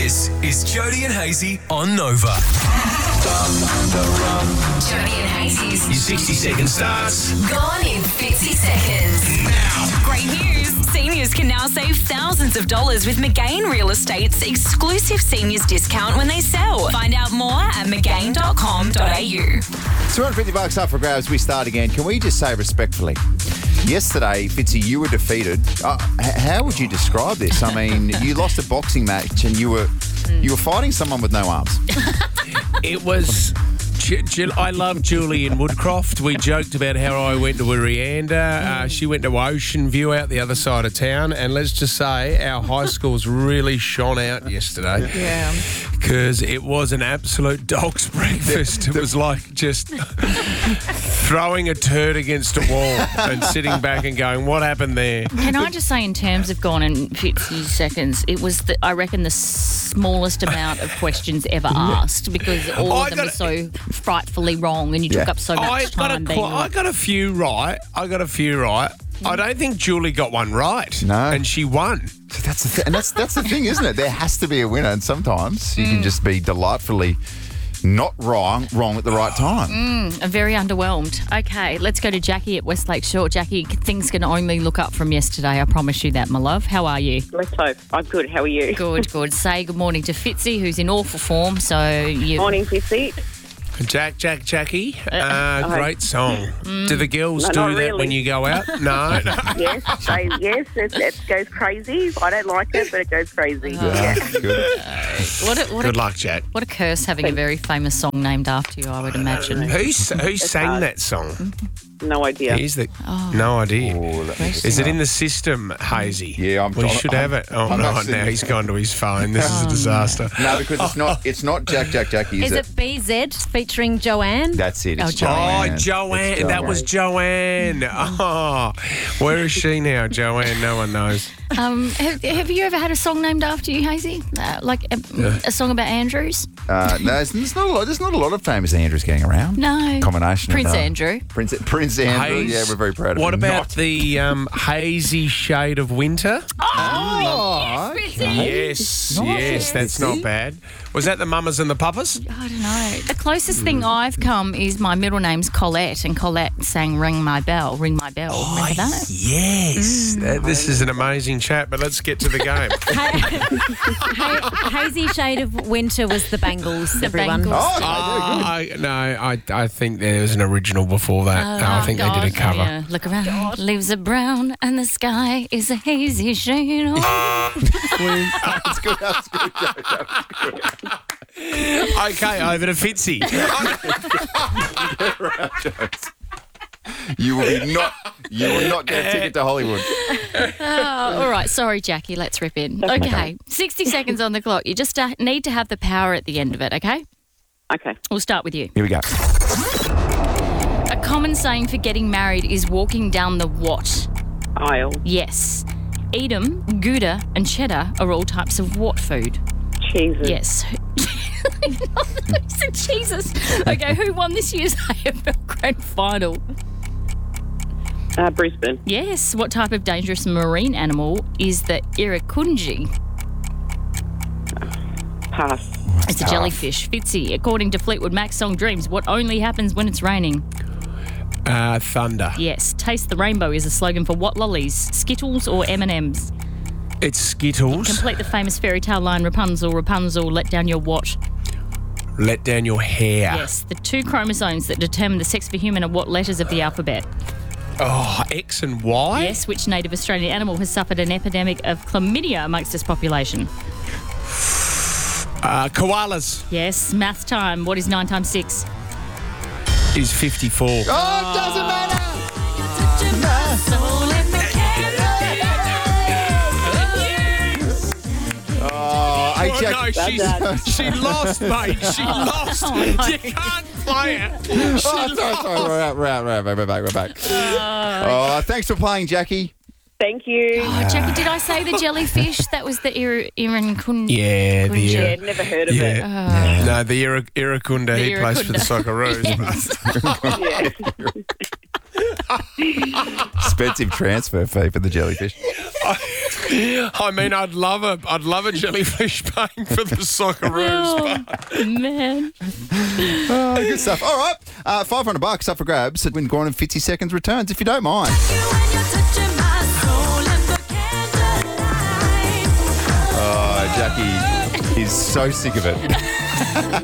This is Jody and Hazy on Nova. Jody and Hazy's Your 60-second starts gone in 50 seconds. now. Great news. Seniors can now save thousands of dollars with McGain Real Estate's exclusive seniors discount when they sell. Find out more at mcgain.com.au. $250 up for grabs. We start again. Can we just say respectfully, yesterday, Fitzy, you were defeated. How would you describe this? I mean, you lost a boxing match and you were fighting someone with no arms. It was... I love Julian Woodcroft. We joked about how I went to Rianda. She went to Ocean View out the other side of town. And let's just say our high schools really shone out yesterday. Yeah. Because it was an absolute dog's breakfast. It was like just throwing a turd against a wall and sitting back and going, what happened there? Can I just say, in terms of gone in 50 seconds, it was, I reckon, the smallest amount of questions ever asked, because all of them were so frightfully wrong and you took up so much time. I got a few right. I don't think Julie got one right. No. And she won. So that's the thing, isn't it? There has to be a winner, and sometimes you can just be delightfully not wrong at the right time. I'm very underwhelmed. Okay, let's go to Jackie at Westlake Shore. Jackie, things can only look up from yesterday. I promise you that, my love. How are you? Let's hope. I'm good. How are you? Good. Say good morning to Fitzy, who's in awful form. So you. Morning, Fitzy. Jackie. Great song. Do the girls do not that really. when you go out? No. Yes, it goes crazy. I don't like it, but it goes crazy. Yeah. Good. Good luck, Jack. What a curse having a very famous song named after you, I would imagine. Who sang that song? No idea. No idea. Oh, Is it in the system, Hazy? Yeah, we should have it. Oh, I'm right, actually- now he's gone to his phone. This is a disaster. No, because it's not Jackie, Is it BZ featuring Joanne? That's it. It's Oh, Joanne. Joanne. It's That was Joanne. Oh, where is she now, Joanne? No one knows. Have you ever had a song named after you, Hazy? Like a song about Andrews? No, there's not a lot of famous Andrews getting around. No. Combination Prince of Andrew. Prince Andrew. Yeah, we're very proud of What him. about the hazy shade of winter? Oh, Yes, that's not bad. Was that the Mamas and the Papas? I don't know. The closest thing I've come is my middle name's Colette, and Colette sang Ring My Bell. Remember that? Yes. This is an amazing chat, but let's get to the game. Hazy Shade of Winter was the Bangles, everyone. Bangles. I think there was an original before that. I think they did a cover. Yeah. Look around, leaves are brown, and the sky is a hazy shade. That's good. Okay, over to Fitzy. You will not get a ticket to Hollywood. All right, sorry, Jackie. Let's rip in. Okay, 60 seconds on the clock. You just need to have the power at the end of it, okay? Okay. We'll start with you. Here we go. A common saying for getting married is walking down the what? Aisle. Yes. Edam, Gouda and cheddar are all types of what food? Cheeses. Yes. I said Jesus. Okay, who won this year's AFL Grand Final? Brisbane. Yes. What type of dangerous marine animal is the irukandji? Pass. It's a jellyfish. Fitzy. According to Fleetwood Mac's song Dreams, what only happens when it's raining? Thunder. Yes. Taste the rainbow is a slogan for what lollies? Skittles or M&M's? It's Skittles. Complete the famous fairy tale line, Rapunzel, Rapunzel, let down your what? Let down your hair. Yes. The two chromosomes that determine the sex for human are what letters of the alphabet? Oh, X and Y? Yes. Which native Australian animal has suffered an epidemic of chlamydia amongst its population? Koalas. Yes. Math time. What is 9 times 6? Is 54. Oh, it doesn't matter. She lost, mate. She lost. You can't play it. Sorry. We're back. Oh, thanks for playing, Jackie. Thank you. Oh, Jackie, did I say the jellyfish? That was the irukandji. Yeah, Yeah, never heard of it. No, the Irukunda. He plays for the Socceroos. Yeah. Expensive transfer fee for the jellyfish. I mean, I'd love a jellyfish paying for the Socceroos. Oh, man. Good stuff. All right, $500 up for grabs when Gordon Fitzy Seconds returns, if you don't mind. Oh, Jackie is so sick of it.